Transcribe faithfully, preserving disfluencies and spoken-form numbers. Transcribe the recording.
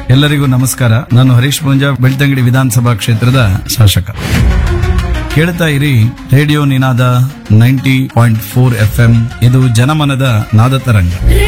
ಎಲ್ಲರಿಗೂ ನಮಸ್ಕಾರ. ನಾನು ಹರೀಶ್ ಪೂಂಜಾ, ಬೆಳ್ತಂಗಡಿ ವಿಧಾನಸಭಾ ಕ್ಷೇತ್ರದ ಶಾಸಕ. ಕೇಳ್ತಾ ಇರಿ ರೇಡಿಯೋ ನಿನಾದ ninety point four F M. ಇದು ಜನಮನದ ನಾದ ತರಂಗ.